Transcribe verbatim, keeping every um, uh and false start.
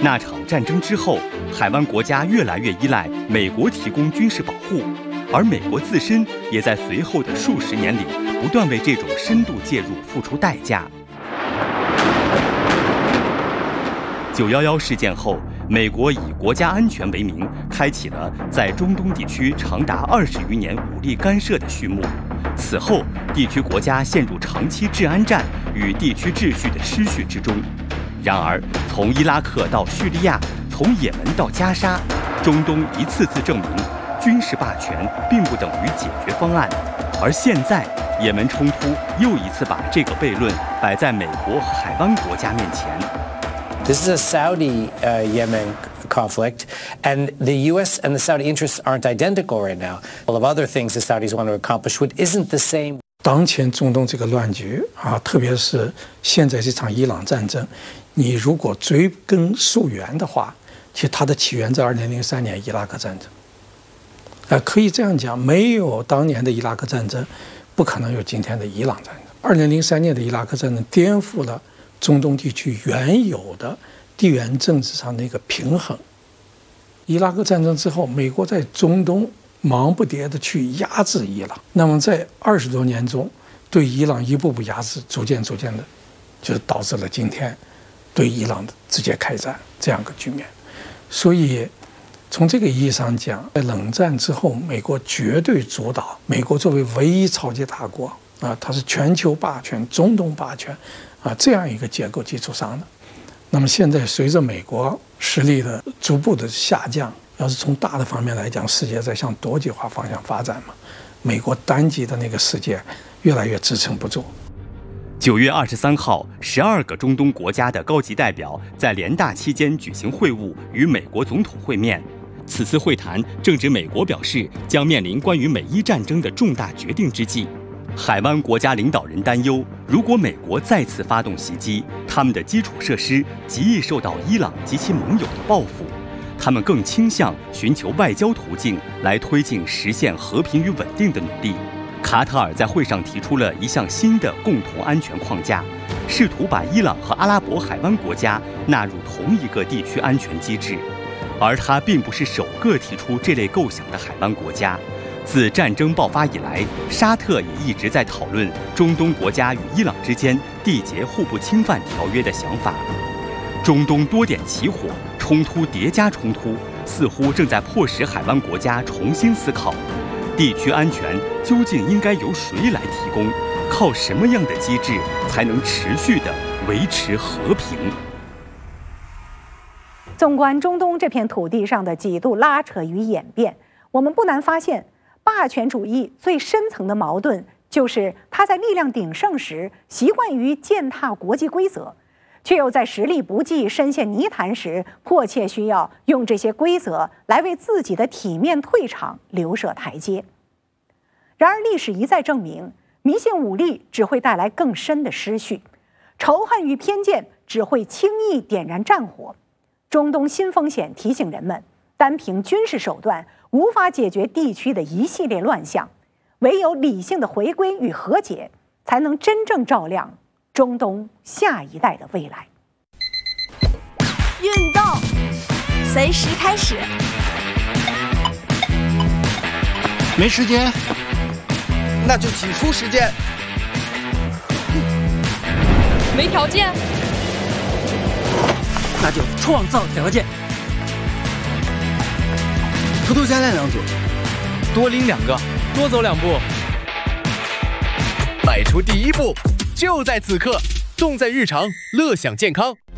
那场战争之后，海湾国家越来越依赖美国提供军事保护，而美国自身也在随后的数十年里不断为这种深度介入付出代价。九一一事件后，美国以国家安全为名，开启了在中东地区长达二十余年武力干涉的序幕。此后，地区国家陷入长期治安战与地区秩序的失序之中。然而，从伊拉克到叙利亚，从也门到加沙，中东一次次证明，军事霸权并不等于解决方案。而现在，也门冲突又一次把这个悖论摆在美国和海湾国家面前。 This is a Saudi uh, Yemen conflict, and the U S and the Saudi interests aren't identical right now. All of other things the Saudis want to accomplish, which isn't the same. 当前中东这个乱局啊，特别是现在这场伊朗战争，你如果追根溯源的话，其实它的起源在二零零三年伊拉克战争。呃，可以这样讲，没有当年的伊拉克战争，不可能有今天的伊朗战争。二零零三年的伊拉克战争颠覆了中东地区原有的地缘政治上的一个平衡。伊拉克战争之后，美国在中东忙不迭地去压制伊朗，那么在二十多年中，对伊朗一步步压制，逐渐逐渐的，就是导致了今天对伊朗的直接开战这样一个局面。所以，从这个意义上讲，在冷战之后，美国绝对主导，美国作为唯一超级大国啊，它是全球霸权、中东霸权啊这样一个结构基础上的。那么现在随着美国实力的逐步的下降，要是从大的方面来讲，世界在向多极化方向发展嘛，美国单极的那个世界越来越支撑不住。 九月二十三号，十二个中东国家的高级代表在联大期间举行会晤，与美国总统会面。此次会谈正值美国表示将面临关于美伊战争的重大决定之际。海湾国家领导人担忧，如果美国再次发动袭击，他们的基础设施极易受到伊朗及其盟友的报复。他们更倾向寻求外交途径来推进实现和平与稳定的努力。卡塔尔在会上提出了一项新的共同安全框架，试图把伊朗和阿拉伯海湾国家纳入同一个地区安全机制。而它并不是首个提出这类构想的海湾国家。自战争爆发以来，沙特也一直在讨论中东国家与伊朗之间缔结互不侵犯条约的想法。中东多点起火，冲突叠加冲突，似乎正在迫使海湾国家重新思考，地区安全究竟应该由谁来提供？靠什么样的机制才能持续地维持和平？ 纵观中东这片土地上的几度拉扯与演变，我们不难发现，霸权主义最深层的矛盾就是它在力量鼎盛时习惯于践踏国际规则，却又在实力不济、深陷泥潭时，迫切需要用这些规则来为自己的体面退场留设台阶。然而，历史一再证明，迷信武力只会带来更深的失序，仇恨与偏见只会轻易点燃战火。中东新风险提醒人们，单凭军事手段无法解决地区的一系列乱象，唯有理性的回归与和解，才能真正照亮中东下一代的未来。 运动随时开始。 没时间， 那就挤出时间。 没条件， 那就创造条件。 偷偷加练两组， 多拎两个，多走两步。 迈出第一步，就在此刻，动在日常，乐享健康。